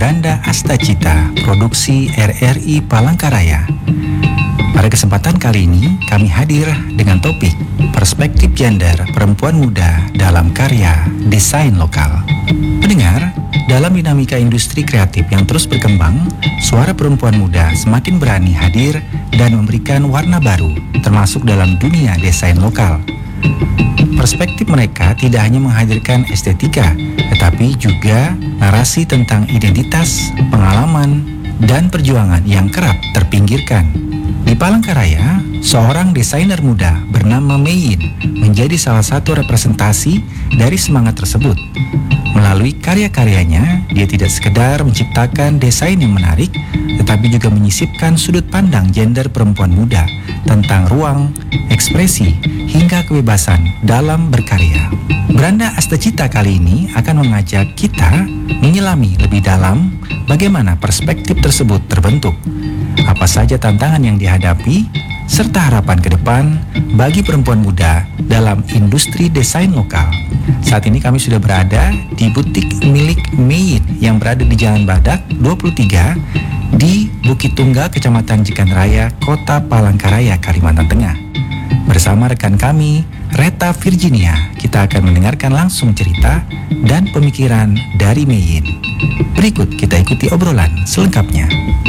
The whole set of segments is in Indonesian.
Branda Astacita, produksi RRI Palangkaraya. Pada kesempatan kali ini, kami hadir dengan topik Perspektif Gender Perempuan Muda dalam Karya Desain Lokal. Pendengar, dalam dinamika industri kreatif yang terus berkembang, suara perempuan muda semakin berani hadir dan memberikan warna baru, termasuk dalam dunia desain lokal. Perspektif mereka tidak hanya menghadirkan estetika, tetapi juga narasi tentang identitas, pengalaman, dan perjuangan yang kerap terpinggirkan. Di Palangkaraya, seorang desainer muda bernama Mein menjadi salah satu representasi dari semangat tersebut. Melalui karya-karyanya, dia tidak sekedar menciptakan desain yang menarik, tetapi juga menyisipkan sudut pandang gender perempuan muda tentang ruang, ekspresi, hingga kebebasan dalam berkarya. Branda Astacita kali ini akan mengajak kita menyelami lebih dalam bagaimana perspektif tersebut terbentuk, apa saja tantangan yang dihadapi, serta harapan ke depan bagi perempuan muda dalam industri desain lokal. Saat ini kami sudah berada di butik milik Mein yang berada di Jalan Badak 23 di Bukit Tunggal, Kecamatan Jekan Raya, Kota Palangkaraya, Kalimantan Tengah. Bersama rekan kami, Reta Virginia, kita akan mendengarkan langsung cerita dan pemikiran dari Mein. Berikut kita ikuti obrolan selengkapnya.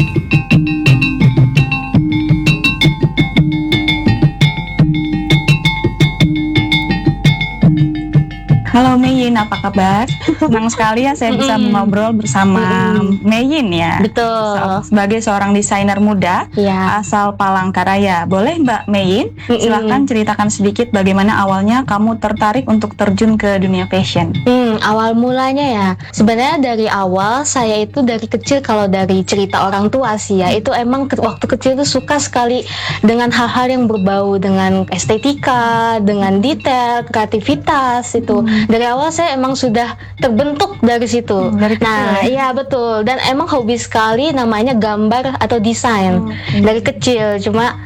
Halo Mein, apa kabar? Senang sekali ya saya bisa mengobrol bersama Mein ya. Betul. Sebagai seorang desainer muda asal Palangkaraya. Boleh Mbak Mein, silahkan ceritakan sedikit bagaimana awalnya kamu tertarik untuk terjun ke dunia fashion. Awal mulanya ya, sebenarnya dari awal saya itu dari kecil, kalau dari cerita orang tua sih ya, itu emang waktu kecil itu suka sekali dengan hal-hal yang berbau dengan estetika, dengan detail, kreativitas itu. Dari awal saya emang sudah terbentuk dari situ. Dari kecil, nah, iya betul. Dan emang hobi sekali namanya gambar atau desain dari kecil. Cuma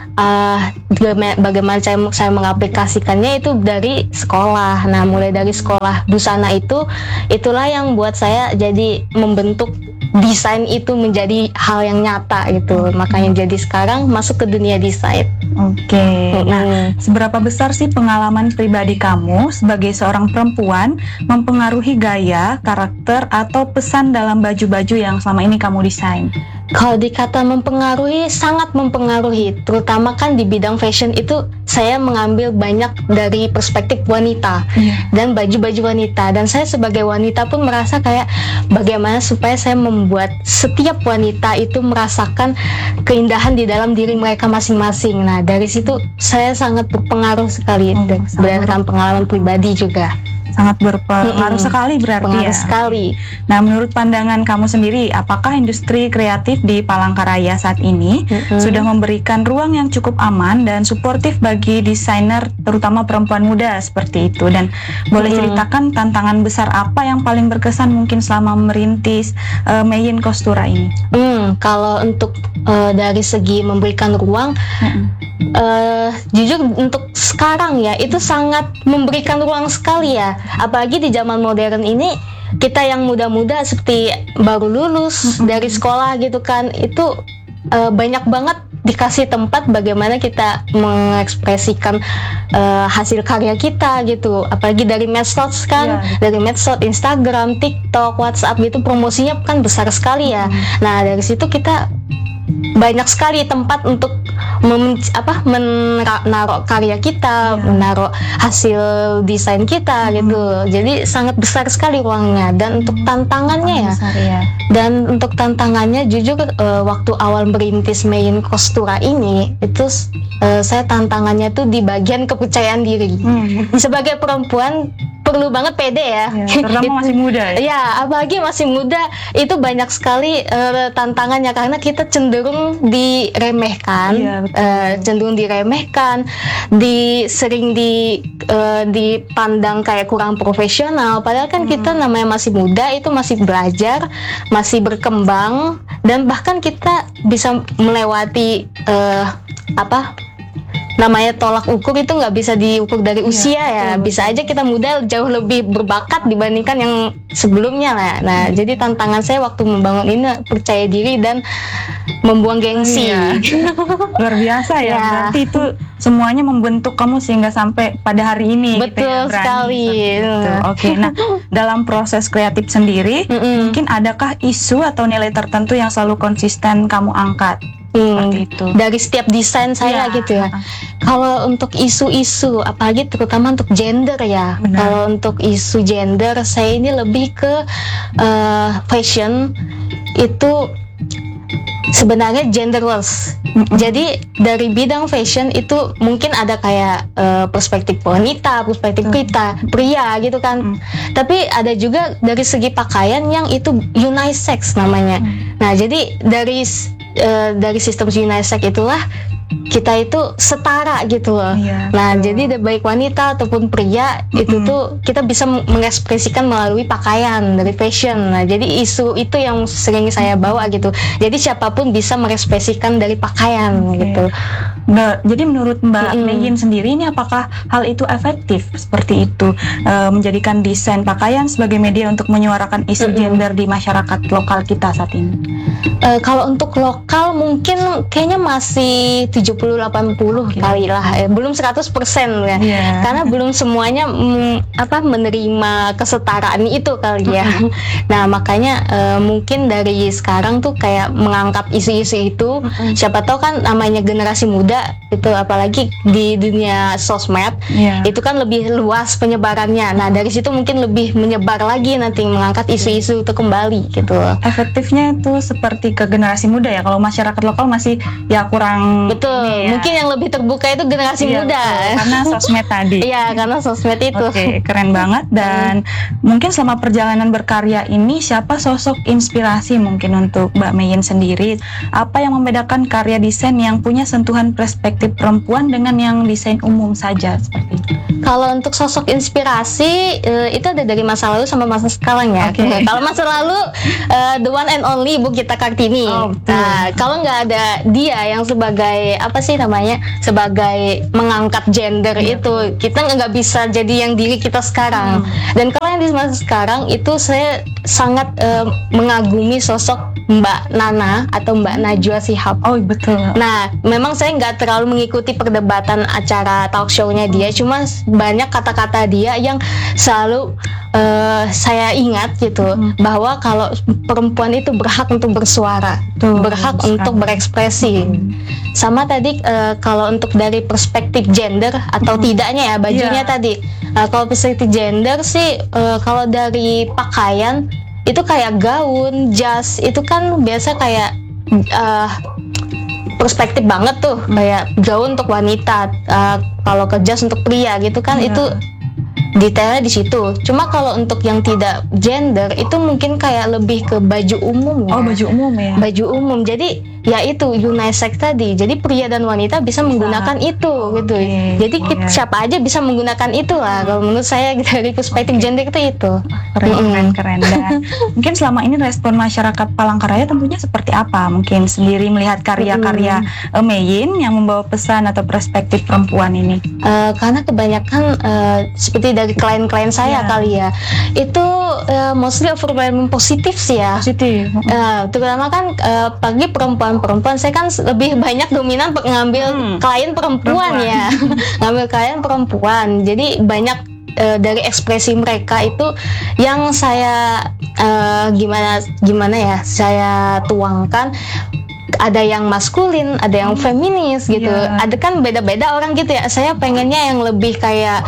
bagaimana saya mengaplikasikannya itu dari sekolah. Nah, mulai dari sekolah busana itulah yang buat saya jadi membentuk desain itu menjadi hal yang nyata gitu. Makanya jadi sekarang masuk ke dunia desain. Oke. Nah, seberapa besar sih pengalaman pribadi kamu sebagai seorang perempuan mempengaruhi gaya, karakter, atau pesan dalam baju-baju yang selama ini kamu desain? Kalau dikata mempengaruhi, sangat mempengaruhi. Terutama kan di bidang fashion itu saya mengambil banyak dari perspektif wanita dan baju-baju wanita. Dan saya sebagai wanita pun merasa kayak bagaimana supaya saya membuat setiap wanita itu merasakan keindahan di dalam diri mereka masing-masing. Nah, dari situ saya sangat berpengaruh sekali berdasarkan pengalaman pribadi juga. Sangat berpengaruh sekali berarti pengaruh ya. sekali. Nah, menurut pandangan kamu sendiri, apakah industri kreatif di Palangkaraya saat ini sudah memberikan ruang yang cukup aman dan suportif bagi desainer, terutama perempuan muda seperti itu? Dan boleh ceritakan tantangan besar apa yang paling berkesan mungkin selama merintis Mein Kostura ini? Kalau untuk dari segi memberikan ruang, jujur untuk sekarang ya itu sangat memberikan ruang sekali ya. Apalagi di zaman modern ini, kita yang muda-muda seperti baru lulus dari sekolah gitu kan, itu banyak banget dikasih tempat bagaimana kita mengekspresikan hasil karya kita gitu. Apalagi dari medsos kan, dari medsos, Instagram, TikTok, WhatsApp gitu, promosinya kan besar sekali ya. Nah, dari situ kita banyak sekali tempat untuk menaruh karya kita, menaruh hasil desain kita gitu. Jadi sangat besar sekali ruangnya. Dan untuk tantangannya dan untuk tantangannya jujur waktu awal merintis Mein Kostura ini itu saya tantangannya tuh di bagian kepercayaan diri. Sebagai perempuan perlu banget pede ya. Terutama masih muda ya. Ya, apalagi masih muda itu banyak sekali tantangannya karena kita cenderung diremehkan, cenderung diremehkan, sering dipandang kayak kurang profesional. Padahal kan kita namanya masih muda, itu masih belajar, masih berkembang, dan bahkan kita bisa melewati namanya tolak ukur itu nggak bisa diukur dari usia ya. Bisa aja kita muda jauh lebih berbakat dibandingkan yang sebelumnya lah. Nah, jadi tantangan saya waktu membangun ini percaya diri dan membuang gengsi. Luar biasa ya. Berarti itu semuanya membentuk kamu sehingga sampai pada hari ini. Betul sekali. Oke, nah dalam proses kreatif sendiri, mungkin adakah isu atau nilai tertentu yang selalu konsisten kamu angkat? Seperti itu. Dari setiap desain saya gitu ya. Kalau untuk isu-isu, apalagi terutama untuk gender ya. Kalau untuk isu gender, saya ini lebih ke fashion itu sebenarnya genderless. Jadi dari bidang fashion itu mungkin ada kayak perspektif wanita, perspektif kita, pria gitu kan. Tapi ada juga dari segi pakaian yang itu unisex namanya. Nah, jadi dari sistem unisex itulah kita itu setara gitu loh. Nah, jadi baik wanita ataupun pria itu tuh kita bisa mengekspresikan melalui pakaian dari fashion. Nah, jadi isu itu yang sering saya bawa gitu. Jadi siapapun bisa mengekspresikan dari pakaian gitu. Jadi menurut Mbak Meyin sendiri ini apakah hal itu efektif seperti itu, menjadikan desain pakaian sebagai media untuk menyuarakan isu gender di masyarakat lokal kita saat ini? Kalau untuk lokal mungkin kayaknya masih 70-80 kali lah, belum 100% ya. Karena belum semuanya menerima kesetaraan itu kali ya. Nah, makanya mungkin dari sekarang tuh kayak mengangkat isu-isu itu. Siapa tahu kan namanya generasi muda itu, apalagi di dunia sosmed itu kan lebih luas penyebarannya. Nah, dari situ mungkin lebih menyebar lagi nanti, mengangkat isu-isu itu kembali gitu. Efektifnya itu seperti ke generasi muda ya. Kalau masyarakat lokal masih ya kurang. Betul. Mungkin yang lebih terbuka itu generasi muda. Betul. Karena sosmed tadi. Iya, karena sosmed itu. Oke, keren banget. Dan mungkin selama perjalanan berkarya ini, siapa sosok inspirasi mungkin untuk Mbak Meyin sendiri? Apa yang membedakan karya desain yang punya sentuhan perspektif perempuan dengan yang desain umum saja seperti itu? Kalau untuk sosok inspirasi itu ada dari masa lalu sama masa sekarang ya. Kalau masa lalu the one and only Ibu Gita Kartini. Nah, kalau nggak ada dia yang sebagai apa sih namanya, sebagai mengangkat gender itu, kita nggak bisa jadi yang diri kita sekarang. Dan kalau yang di masa sekarang itu saya sangat mengagumi sosok Mbak Nana atau Mbak Najwa Shihab. Oh betul. Nah, memang saya nggak terlalu mengikuti perdebatan acara talk show-nya dia, cuma banyak kata-kata dia yang selalu saya ingat gitu, bahwa kalau perempuan itu berhak untuk bersuara, berhak untuk berekspresi. Sama tadi kalau untuk dari perspektif gender atau tidaknya ya bajunya tadi. Kalau perspektif gender sih kalau dari pakaian itu kayak gaun, jas itu kan biasa kayak perspektif banget tuh, kayak gaun untuk wanita, kalau ke jas untuk pria gitu kan, itu detailnya di situ. Cuma kalau untuk yang tidak gender itu mungkin kayak lebih ke baju umum ya. Oh, baju umum ya. Baju umum. Jadi ya itu unisex tadi. Jadi pria dan wanita bisa menggunakan itu gitu. Jadi siapa aja bisa menggunakan itu lah. Kalau menurut saya dari perspektif gender itu. Keren. Dan mungkin selama ini respon masyarakat Palangkaraya tentunya seperti apa? Mungkin sendiri melihat karya-karya Meyin yang membawa pesan atau perspektif perempuan ini. Karena kebanyakan seperti dari klien-klien saya kali ya, itu mostly overwhelming positif sih ya. Positif. Terutama kan bagi perempuan-perempuan, saya kan lebih banyak dominan ngambil klien perempuan ya. Ngambil klien perempuan. Jadi banyak dari ekspresi mereka itu yang saya gimana ya, saya tuangkan. Ada yang maskulin, ada yang feminis gitu. Ada kan beda-beda orang gitu ya. Saya pengennya yang lebih kayak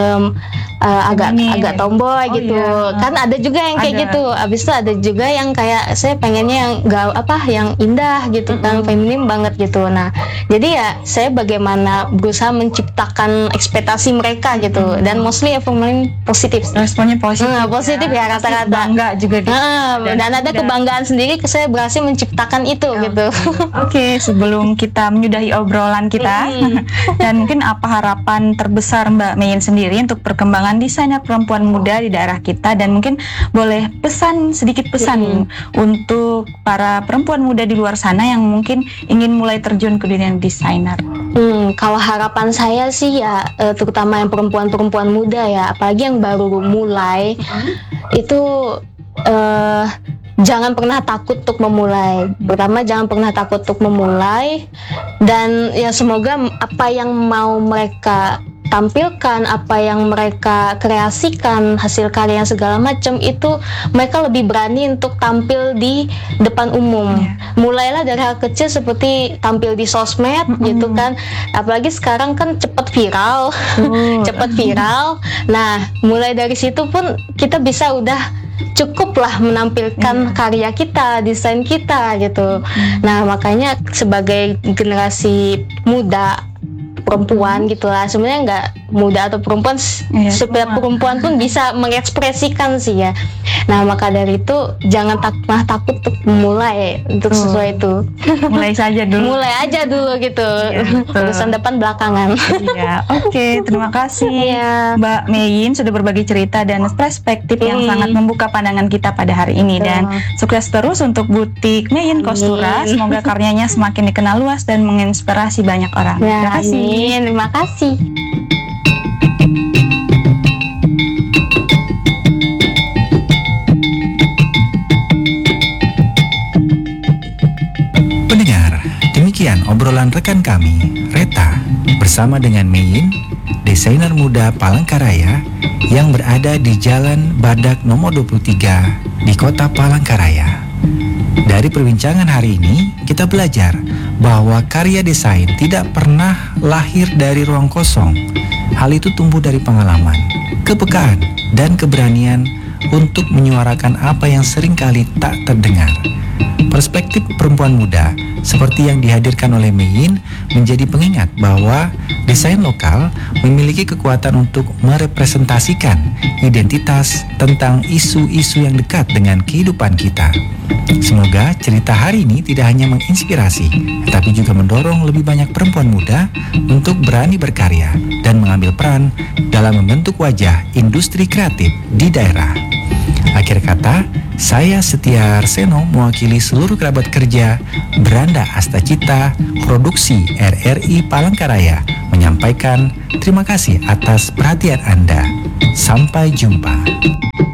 agak tomboy gitu. Kan ada juga yang kayak gitu. Abis itu ada juga yang kayak saya pengennya yang yang indah gitu kan, feminim banget gitu. Nah, jadi ya saya bagaimana berusaha menciptakan ekspektasi mereka gitu. Dan mostly everyone positif. Responnya positif. Positif ya rata-rata. Bangga juga gitu. Dan ada kebanggaan sendiri saya berhasil menciptakan itu gitu. Oke, sebelum kita menyudahi obrolan kita, dan mungkin apa harapan terbesar Mbak Meyin sendiri untuk perkembangan perkembangan desainer perempuan muda di daerah kita, dan mungkin boleh sedikit pesan untuk para perempuan muda di luar sana yang mungkin ingin mulai terjun ke dunia desainer. Kalau harapan saya sih ya, terutama yang perempuan-perempuan muda ya, apalagi yang baru mulai, itu jangan pernah takut untuk memulai. Pertama, jangan pernah takut untuk memulai, dan ya semoga apa yang mau mereka tampilkan, apa yang mereka kreasikan, hasil karya segala macam itu mereka lebih berani untuk tampil di depan umum. Mulailah dari hal kecil seperti tampil di sosmed gitu kan. Apalagi sekarang kan cepat viral. Nah, mulai dari situ pun kita bisa udah cukuplah menampilkan karya kita, desain kita gitu. Nah, makanya sebagai generasi muda perempuan gitulah, sebenarnya nggak muda atau perempuan, setiap perempuan pun bisa mengekspresikan sih ya. Nah, maka dari itu jangan pernah takut untuk memulai untuk sesuai itu. Mulai aja dulu gitu. Urusan depan belakangan. Iya, oke, terima kasih Mbak Mein sudah berbagi cerita dan perspektif yang sangat membuka pandangan kita pada hari ini. Dan sukses terus untuk butik Mein Kostura. Semoga karyanya semakin dikenal luas dan menginspirasi banyak orang. Terima kasih. Terima kasih. Pendengar, demikian obrolan rekan kami, Reta, bersama dengan Mein, desainer muda Palangkaraya yang berada di Jalan Badak nomor 23 di kota Palangkaraya. Dari perbincangan hari ini, kita belajar bahwa karya desain tidak pernah lahir dari ruang kosong. Hal itu tumbuh dari pengalaman, kepekaan, dan keberanian untuk menyuarakan apa yang seringkali tak terdengar. Perspektif perempuan muda seperti yang dihadirkan oleh Mein menjadi pengingat bahwa desain lokal memiliki kekuatan untuk merepresentasikan identitas tentang isu-isu yang dekat dengan kehidupan kita. Semoga cerita hari ini tidak hanya menginspirasi, tetapi juga mendorong lebih banyak perempuan muda untuk berani berkarya dan mengambil peran dalam membentuk wajah industri kreatif di daerah. Akhir kata, saya Setia Arseno mewakili seluruh kerabat kerja Beranda Astacita Produksi RRI Palangkaraya menyampaikan terima kasih atas perhatian Anda. Sampai jumpa.